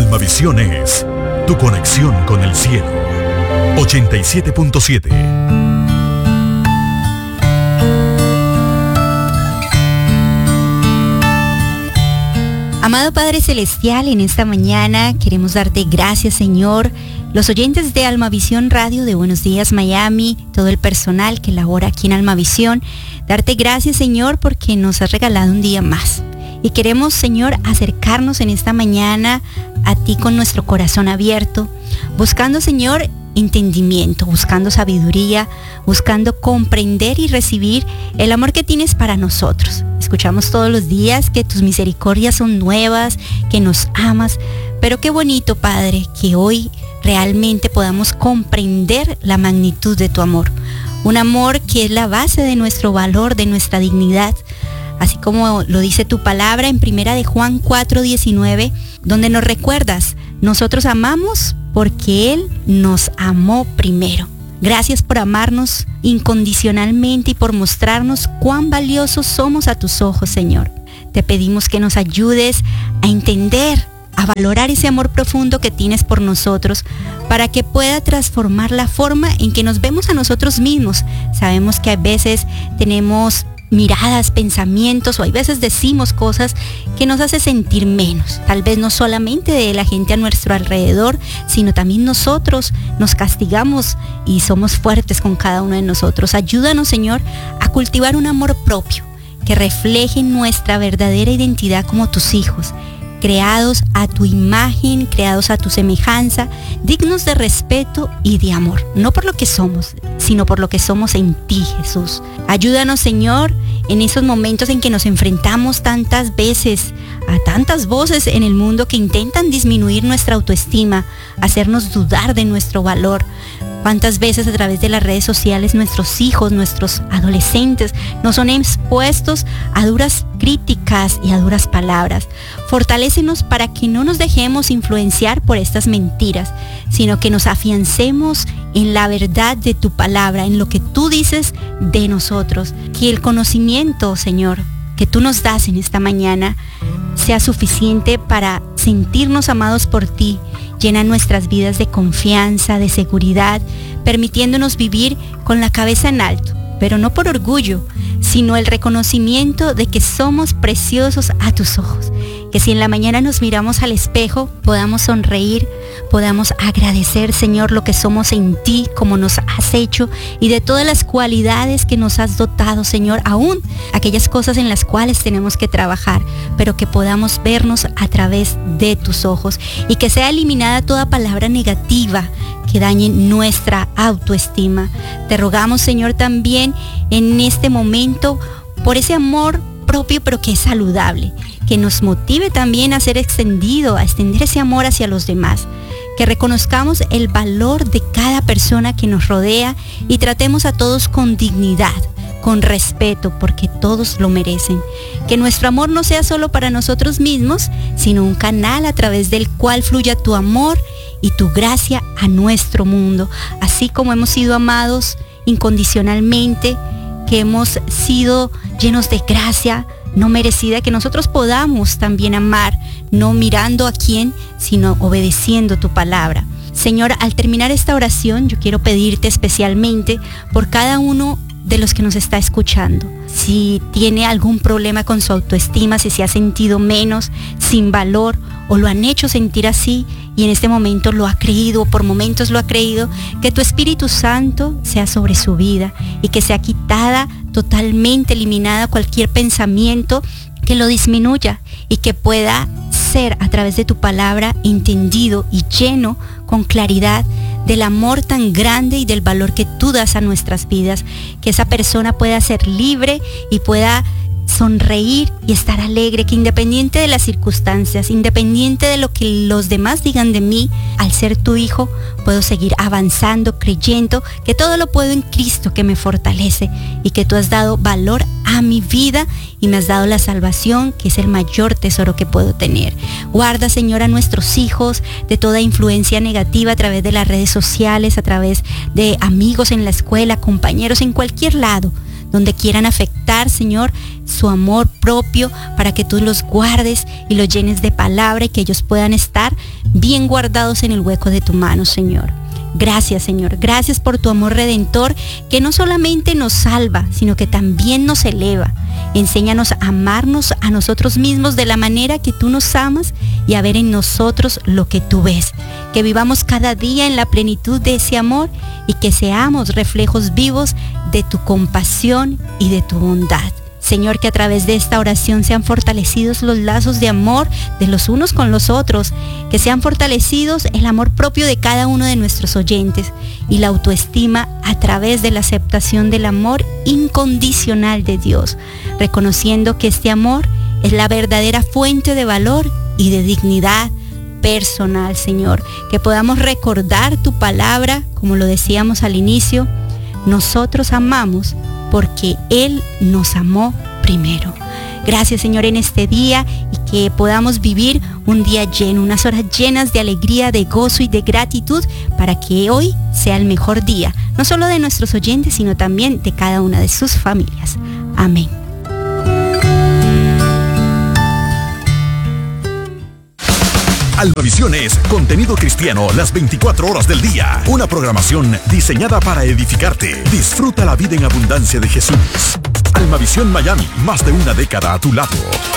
Almavisión es tu conexión con el cielo. 87.7. Amado Padre Celestial, en esta mañana queremos darte gracias, Señor. Los oyentes de Almavisión Radio de Buenos Días Miami, todo el personal que labora aquí en Almavisión, darte gracias, Señor, porque nos has regalado un día más. Y queremos, Señor, acercarnos en esta mañana a ti con nuestro corazón abierto, buscando, Señor, entendimiento, buscando sabiduría, buscando comprender y recibir el amor que tienes para nosotros. Escuchamos todos los días que tus misericordias son nuevas, que nos amas, pero qué bonito, Padre, que hoy realmente podamos comprender la magnitud de tu amor. Un amor que es la base de nuestro valor, de nuestra dignidad. Así como lo dice tu palabra en 1 de Juan 4:19, donde nos recuerdas, nosotros amamos porque Él nos amó primero. Gracias por amarnos incondicionalmente y por mostrarnos cuán valiosos somos a tus ojos, Señor. Te pedimos que nos ayudes a entender, a valorar ese amor profundo que tienes por nosotros, para que pueda transformar la forma en que nos vemos a nosotros mismos. Sabemos que a veces tenemos miradas, pensamientos, o hay veces decimos cosas que nos hace sentir menos. Tal vez no solamente de la gente a nuestro alrededor, sino también nosotros nos castigamos y somos fuertes con cada uno de nosotros. Ayúdanos, Señor, a cultivar un amor propio que refleje nuestra verdadera identidad como tus hijos, creados a tu imagen, creados a tu semejanza, dignos de respeto y de amor, no por lo que somos, sino por lo que somos en ti, Jesús. Ayúdanos, Señor, en esos momentos en que nos enfrentamos tantas veces a tantas voces en el mundo que intentan disminuir nuestra autoestima, hacernos dudar de nuestro valor. Cuántas veces a través de las redes sociales nuestros hijos, nuestros adolescentes nos son expuestos a duras críticas y a duras palabras. Fortalécenos para que no nos dejemos influenciar por estas mentiras, sino que nos afiancemos en la verdad de tu palabra, en lo que tú dices de nosotros. Que el conocimiento, Señor, que tú nos das en esta mañana sea suficiente para sentirnos amados por ti. Llena nuestras vidas de confianza, de seguridad, permitiéndonos vivir con la cabeza en alto, pero no por orgullo, sino el reconocimiento de que somos preciosos a tus ojos. Que si en la mañana nos miramos al espejo, podamos sonreír, podamos agradecer, Señor, lo que somos en ti, como nos has hecho, y de todas las cualidades que nos has dotado, Señor, aún aquellas cosas en las cuales tenemos que trabajar, pero que podamos vernos a través de tus ojos, y que sea eliminada toda palabra negativa que dañe nuestra autoestima. Te rogamos, Señor, también en este momento por ese amor propio, pero que es saludable, que nos motive también a ser extendido, a extender ese amor hacia los demás, que reconozcamos el valor de cada persona que nos rodea y tratemos a todos con dignidad, con respeto, porque todos lo merecen. Que nuestro amor no sea solo para nosotros mismos, sino un canal a través del cual fluya tu amor y tu gracia a nuestro mundo, así como hemos sido amados incondicionalmente, que hemos sido llenos de gracia no merecida, que nosotros podamos también amar, no mirando a quién, sino obedeciendo tu palabra. Señor, al terminar esta oración, yo quiero pedirte especialmente por cada uno de los que nos está escuchando. Si tiene algún problema con su autoestima, si se ha sentido menos, sin valor, o lo han hecho sentir así, y en este momento lo ha creído, o por momentos lo ha creído, que tu Espíritu Santo sea sobre su vida, y que sea quitada, totalmente eliminada cualquier pensamiento que lo disminuya, y que pueda ser a través de tu palabra entendido y lleno con claridad del amor tan grande y del valor que tú das a nuestras vidas, que esa persona pueda ser libre y pueda sonreír y estar alegre, que independiente de las circunstancias, independiente de lo que los demás digan de mí, al ser tu hijo, puedo seguir avanzando, creyendo que todo lo puedo en Cristo que me fortalece, y que tú has dado valor a mi vida y me has dado la salvación, que es el mayor tesoro que puedo tener. Guarda, Señor, a nuestros hijos de toda influencia negativa a través de las redes sociales, a través de amigos en la escuela, compañeros en cualquier lado. donde quieran afectar, Señor, su amor propio, para que tú los guardes y los llenes de palabra y que ellos puedan estar bien guardados en el hueco de tu mano, Señor. Gracias, Señor. Gracias por tu amor redentor, que no solamente nos salva, sino que también nos eleva. Enséñanos a amarnos a nosotros mismos de la manera que tú nos amas y a ver en nosotros lo que tú ves. Que vivamos cada día en la plenitud de ese amor y que seamos reflejos vivos de tu compasión y de tu bondad. Señor, que a través de esta oración sean fortalecidos los lazos de amor de los unos con los otros, que sean fortalecidos el amor propio de cada uno de nuestros oyentes y la autoestima a través de la aceptación del amor incondicional de Dios, reconociendo que este amor es la verdadera fuente de valor y de dignidad personal, Señor. Que podamos recordar tu palabra, como lo decíamos al inicio, nosotros amamos porque Él nos amó primero. Gracias, Señor, en este día, y que podamos vivir un día lleno, unas horas llenas de alegría, de gozo y de gratitud, para que hoy sea el mejor día, no solo de nuestros oyentes, sino también de cada una de sus familias. Amén. Almavisión es contenido cristiano las 24 horas del día. Una programación diseñada para edificarte. Disfruta la vida en abundancia de Jesús. Almavisión Miami, más de una década a tu lado.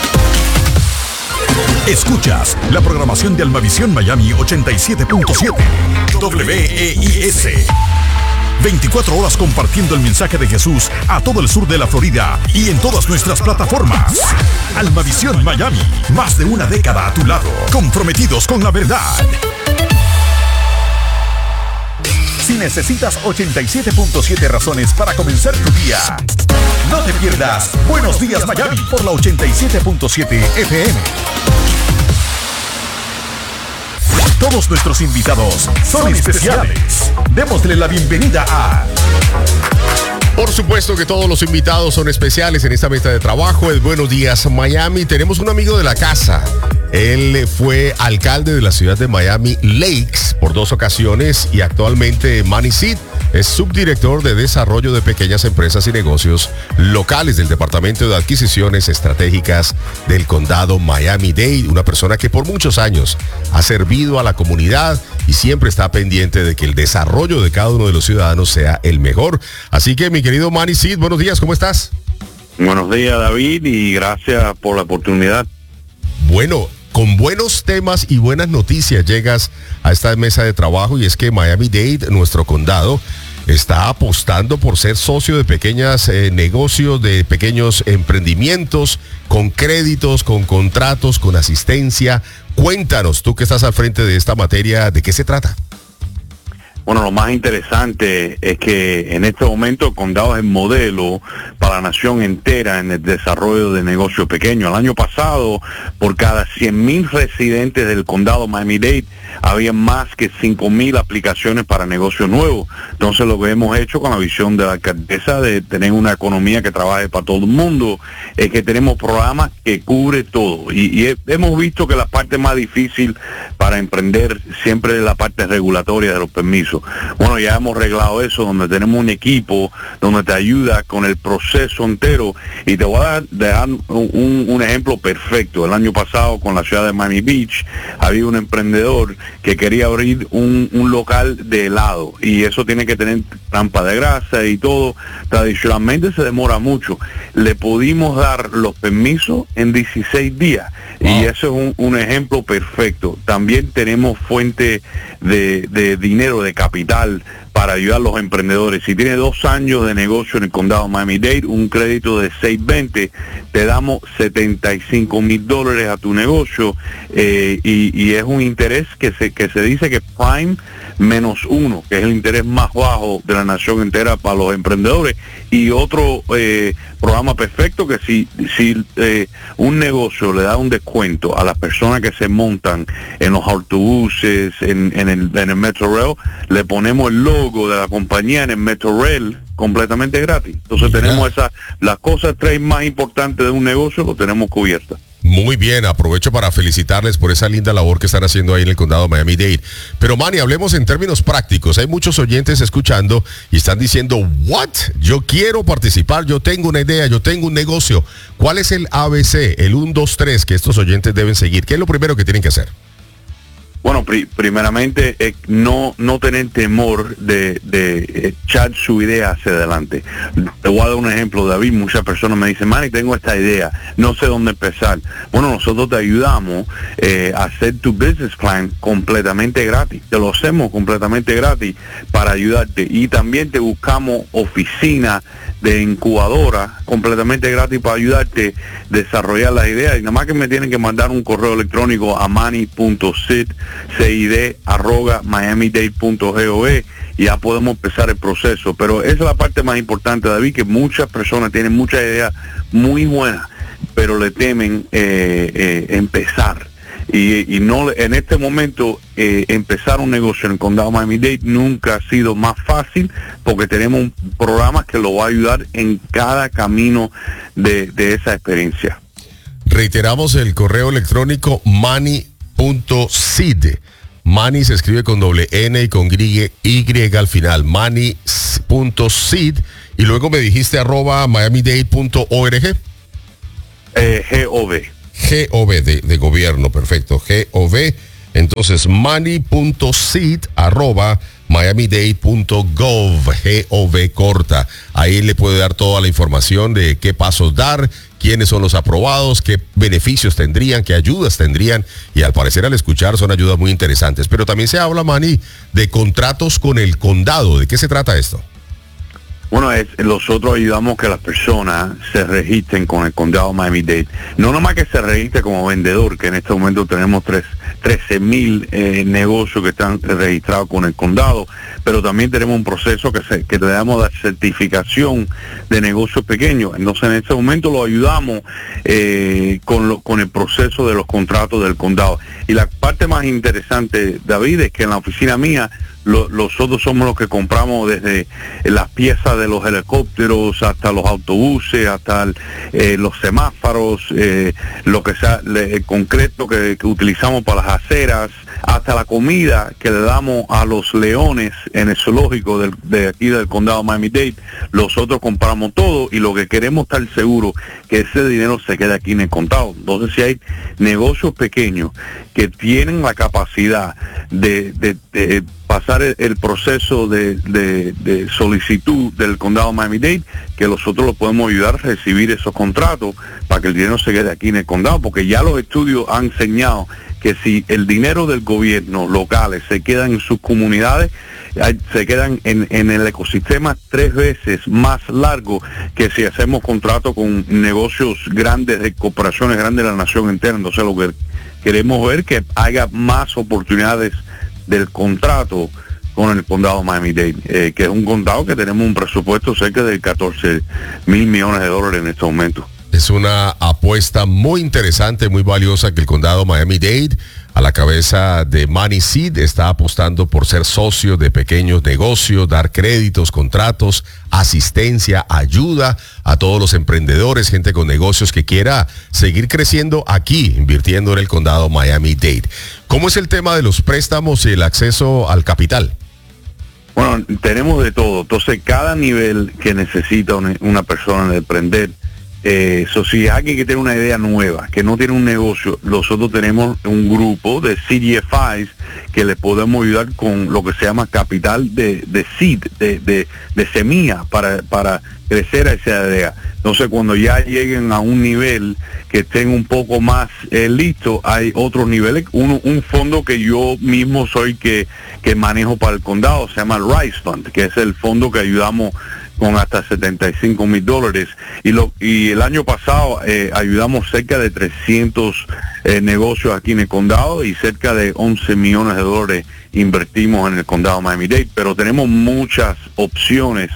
Escuchas la programación de Almavisión Miami 87.7 WEIS. 24 horas compartiendo el mensaje de Jesús a todo el sur de la Florida y en todas nuestras plataformas. Almavisión Miami, más de una década a tu lado, comprometidos con la verdad. Si necesitas 87.7 razones para comenzar tu día, no te pierdas Buenos Días Miami por la 87.7 FM. Todos nuestros invitados son especiales. Démosle la bienvenida a... Por supuesto que todos los invitados son especiales en esta mesa de trabajo. El Buenos Días Miami. Tenemos un amigo de la casa. Él fue alcalde de la ciudad de Miami Lakes por 2 ocasiones y actualmente Manny Seed es subdirector de desarrollo de pequeñas empresas y negocios locales del Departamento de Adquisiciones Estratégicas del Condado Miami-Dade. Una persona que por muchos años ha servido a la comunidad y siempre está pendiente de que el desarrollo de cada uno de los ciudadanos sea el mejor. Así que, mi querido Manny Seed, buenos días, ¿cómo estás? Buenos días, David, y gracias por la oportunidad. Bueno, con buenos temas y buenas noticias llegas a esta mesa de trabajo, y es que Miami-Dade, nuestro condado, está apostando por ser socio de pequeños negocios, de pequeños emprendimientos, con créditos, con contratos, con asistencia. Cuéntanos, tú que estás al frente de esta materia, ¿de qué se trata? Bueno, lo más interesante es que en este momento el condado es el modelo para la nación entera en el desarrollo de negocios pequeños. El año pasado, por cada 100,000 residentes del condado Miami-Dade, había más que 5,000 aplicaciones para negocios nuevos. Entonces, lo que hemos hecho con la visión de la alcaldesa de tener una economía que trabaje para todo el mundo, es que tenemos programas que cubre todo. Y hemos visto que la parte más difícil para emprender siempre es la parte regulatoria de los permisos. Bueno, ya hemos arreglado eso, donde tenemos un equipo donde te ayuda con el proceso entero, y te voy a dar un ejemplo perfecto. El año pasado, con la ciudad de Miami Beach, había un emprendedor que quería abrir un local de helado, y eso tiene que tener trampa de grasa y todo. Tradicionalmente se demora mucho. Le pudimos dar los permisos en 16 días. Wow. Y eso es un ejemplo perfecto. También tenemos fuente de dinero, de capital, para ayudar a los emprendedores. Si tienes 2 años de negocio en el condado Miami-Dade, un crédito de 620, te damos $75,000 a tu negocio, y es un interés que se dice que Prime -1, que es el interés más bajo de la nación entera para los emprendedores. Y otro programa perfecto, que si un negocio le da un descuento a las personas que se montan en los autobuses, en el Metro Rail, le ponemos el logo de la compañía en el Metro Rail completamente gratis. Entonces tenemos las cosas 3 más importantes de un negocio, lo tenemos cubiertas. Muy bien, aprovecho para felicitarles por esa linda labor que están haciendo ahí en el condado de Miami-Dade. Pero Manny, hablemos en términos prácticos. Hay muchos oyentes escuchando y están diciendo, ¿what? Yo quiero participar, yo tengo una idea, yo tengo un negocio. ¿Cuál es el ABC, el 1, 2, 3 que estos oyentes deben seguir? ¿Qué es lo primero que tienen que hacer? Bueno, primeramente, no tener temor de echar su idea hacia adelante. Te voy a dar un ejemplo, David. Muchas personas me dicen, Manny, tengo esta idea, no sé dónde empezar. Bueno, nosotros te ayudamos a hacer tu business plan completamente gratis. Te lo hacemos completamente gratis para ayudarte. Y también te buscamos oficina de incubadora completamente gratis para ayudarte a desarrollar las ideas. Y nada más que me tienen que mandar un correo electrónico a manny.sid@miamidade.gov y ya podemos empezar el proceso. Pero esa es la parte más importante, David, que muchas personas tienen muchas ideas muy buenas, pero le temen empezar. Y no, en este momento empezar un negocio en el condado Miami-Dade nunca ha sido más fácil, porque tenemos un programa que lo va a ayudar en cada camino de esa experiencia. Reiteramos el correo electrónico manny.sid. Manny se escribe con doble N y con Y al final. Manny.sid. Y luego me dijiste @miamidade.org. GOV. GOV de gobierno, perfecto. GOV. Entonces, money.sid@miamidade.gov, GOV corta. Ahí le puede dar toda la información de qué pasos dar, quiénes son los aprobados, qué beneficios tendrían, qué ayudas tendrían. Y al parecer, al escuchar, son ayudas muy interesantes. Pero también se habla, Manny, de contratos con el condado. ¿De qué se trata esto? Bueno, nosotros ayudamos que las personas se registren con el condado Miami-Dade. No nomás que se registre como vendedor, que en este momento tenemos 13,000 negocios que están registrados con el condado, pero también tenemos un proceso que le damos la certificación de negocios pequeños. Entonces, en este momento lo ayudamos con el proceso de los contratos del condado. Y la parte más interesante, David, es que en la oficina mía, nosotros somos los que compramos desde las piezas de los helicópteros hasta los autobuses, hasta los semáforos, lo que sea, el concreto que utilizamos para las aceras, hasta la comida que le damos a los leones en el zoológico de aquí del condado Miami-Dade. Nosotros compramos todo, y lo que queremos estar seguros que ese dinero se quede aquí en el condado. Entonces, si hay negocios pequeños que tienen la capacidad de pasar el proceso de solicitud del condado Miami-Dade, que nosotros lo podemos ayudar a recibir esos contratos para que el dinero se quede aquí en el condado, porque ya los estudios han enseñado que si el dinero del gobierno locales se quedan en sus comunidades, se quedan en el ecosistema 3 veces más largo que si hacemos contratos con negocios grandes, de corporaciones grandes de la nación entera. Entonces, lo que queremos ver que haya más oportunidades del contrato con el condado Miami-Dade, que es un condado que tenemos un presupuesto cerca de 14,000 millones de dólares en este momento. Es una apuesta muy interesante, muy valiosa, que el condado Miami-Dade, a la cabeza de Manny Sid, está apostando por ser socio de pequeños negocios, dar créditos, contratos, asistencia, ayuda a todos los emprendedores, gente con negocios que quiera seguir creciendo aquí, invirtiendo en el condado Miami-Dade. ¿Cómo es el tema de los préstamos y el acceso al capital? Bueno, tenemos de todo. Entonces, cada nivel que necesita una persona de emprender, si alguien que tiene una idea nueva, que no tiene un negocio, nosotros tenemos un grupo de CDFIs que le podemos ayudar con lo que se llama capital de seed, de semilla para crecer a esa idea. Entonces, cuando ya lleguen a un nivel que estén un poco más listos, hay otros niveles. Un fondo que yo mismo soy que manejo para el condado, se llama el Rise Fund, que es el fondo que ayudamos con hasta $75,000, y el año pasado ayudamos cerca de 300 negocios aquí en el condado, y cerca de 11 millones de dólares invertimos en el condado Miami-Dade. Pero tenemos muchas opciones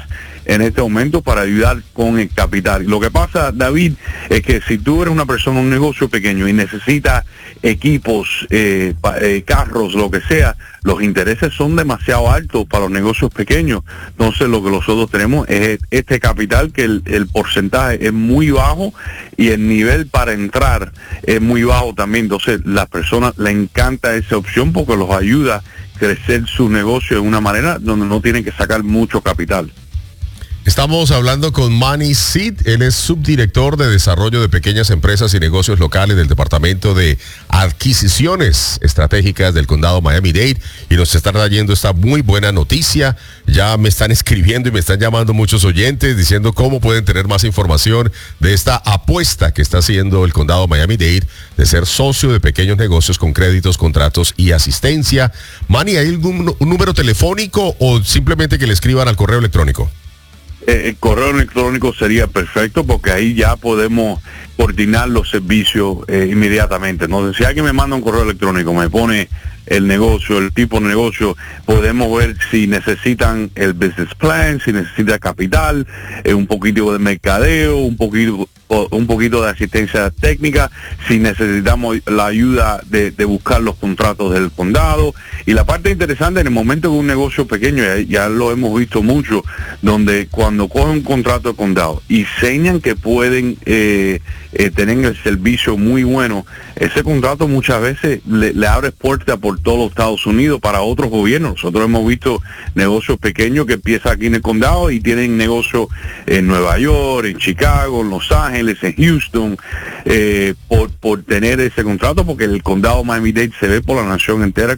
en este momento para ayudar con el capital. Lo que pasa, David, es que si tú eres una persona, un negocio pequeño y necesitas equipos, carros, lo que sea, los intereses son demasiado altos para los negocios pequeños. Entonces lo que nosotros tenemos es este capital que el porcentaje es muy bajo y el nivel para entrar es muy bajo también. Entonces las personas les encanta esa opción porque los ayuda a crecer su negocio de una manera donde no tienen que sacar mucho capital. Estamos hablando con Manny Sid, él es subdirector de Desarrollo de Pequeñas Empresas y Negocios Locales del Departamento de Adquisiciones Estratégicas del Condado Miami-Dade, y nos está trayendo esta muy buena noticia. Ya me están escribiendo y me están llamando muchos oyentes diciendo cómo pueden tener más información de esta apuesta que está haciendo el Condado Miami-Dade de ser socio de pequeños negocios con créditos, contratos y asistencia. Manny, ¿hay algún número telefónico o simplemente que le escriban al correo electrónico? El correo electrónico sería perfecto porque ahí ya podemos coordinar los servicios inmediatamente. ¿No? Si alguien me manda un correo electrónico, me pone el negocio, el tipo de negocio, podemos ver si necesitan el business plan, si necesitan capital, un poquito de mercadeo, un poquito de asistencia técnica, si necesitamos la ayuda de buscar los contratos del condado. Y la parte interesante en el momento de un negocio pequeño, ya lo hemos visto mucho, donde cuando cogen un contrato de condado y señan que pueden tener el servicio muy bueno, ese contrato muchas veces le abre puertas por todos los Estados Unidos para otros gobiernos. Nosotros hemos visto negocios pequeños que empiezan aquí en el condado y tienen negocios en Nueva York, en Chicago, en Los Ángeles, en Houston, por tener ese contrato, porque el condado Miami-Dade se ve por la nación entera